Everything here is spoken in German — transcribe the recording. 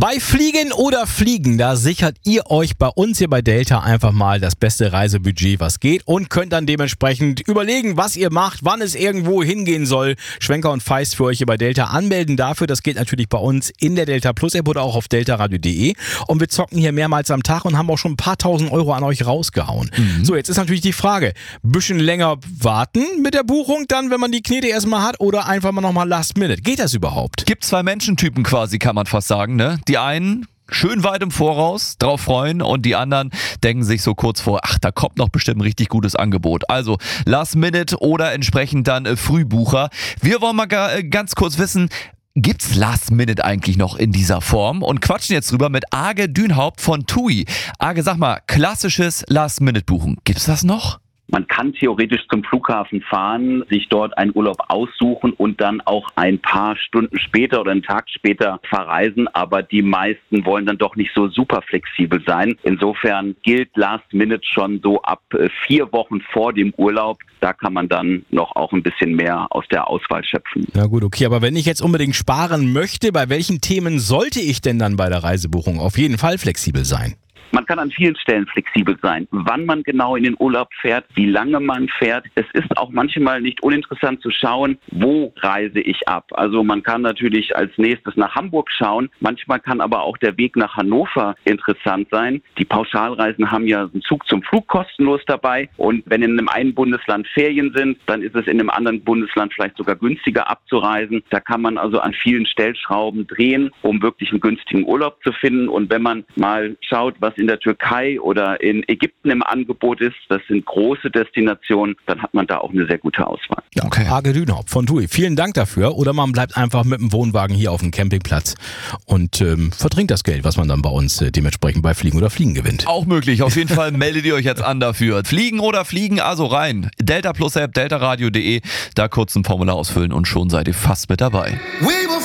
Bei Fliegen oder Fliegen, da sichert ihr euch bei uns hier bei Delta einfach mal das beste Reisebudget, was geht, und könnt dann dementsprechend überlegen, was ihr macht, wann es irgendwo hingehen soll. Schwenker und Feist für euch hier bei Delta anmelden dafür. Das geht natürlich bei uns in der Delta Plus App oder auch auf deltaradio.de. Und wir zocken hier mehrmals am Tag und haben auch schon ein paar tausend Euro an euch rausgehauen. So, jetzt ist natürlich die Frage, bisschen länger warten mit der Buchung dann, wenn man die Knete erstmal hat, oder einfach mal nochmal Last Minute. Geht das überhaupt? Gibt zwei Menschentypen quasi, kann man fast sagen, ne? Die einen schön weit im Voraus drauf freuen und die anderen denken sich so kurz vor, ach, da kommt noch bestimmt ein richtig gutes Angebot. Also Last Minute oder entsprechend dann Frühbucher. Wir wollen mal ganz kurz wissen, gibt's Last Minute eigentlich noch in dieser Form? Und quatschen jetzt drüber mit Age Dünhaupt von TUI. Age, sag mal, klassisches Last Minute buchen, gibt's das noch? Man kann theoretisch zum Flughafen fahren, sich dort einen Urlaub aussuchen und dann auch ein paar Stunden später oder einen Tag später verreisen. Aber die meisten wollen dann doch nicht so super flexibel sein. Insofern gilt Last Minute schon so ab 4 Wochen vor dem Urlaub. Da kann man dann noch auch ein bisschen mehr aus der Auswahl schöpfen. Na gut, okay. Aber wenn ich jetzt unbedingt sparen möchte, bei welchen Themen sollte ich denn dann bei der Reisebuchung auf jeden Fall flexibel sein? Man kann an vielen Stellen flexibel sein, wann man genau in den Urlaub fährt, wie lange man fährt. Es ist auch manchmal nicht uninteressant zu schauen, wo reise ich ab. Also man kann natürlich als nächstes nach Hamburg schauen. Manchmal kann aber auch der Weg nach Hannover interessant sein. Die Pauschalreisen haben ja einen Zug zum Flug kostenlos dabei. Und wenn in einem einen Bundesland Ferien sind, dann ist es in einem anderen Bundesland vielleicht sogar günstiger abzureisen. Da kann man also an vielen Stellschrauben drehen, um wirklich einen günstigen Urlaub zu finden. Und wenn man mal schaut, was in der Türkei oder in Ägypten im Angebot ist, das sind große Destinationen, dann hat man da auch eine sehr gute Auswahl. Okay. Age Dünhaupt von TUI, vielen Dank dafür. Oder man bleibt einfach mit dem Wohnwagen hier auf dem Campingplatz und verdrängt das Geld, was man dann bei uns dementsprechend bei Fliegen oder Fliegen gewinnt. Auch möglich, auf jeden Fall meldet ihr euch jetzt an dafür. Fliegen oder Fliegen, also rein. Delta Plus App, deltaradio.de, da kurz ein Formular ausfüllen und schon seid ihr fast mit dabei.